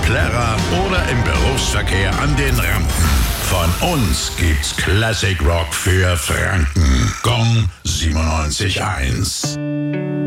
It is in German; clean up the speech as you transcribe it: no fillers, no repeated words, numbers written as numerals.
Plärrer oder im Berufsverkehr an den Rampen. Von uns gibt's Classic Rock für Franken. Gong 97.1.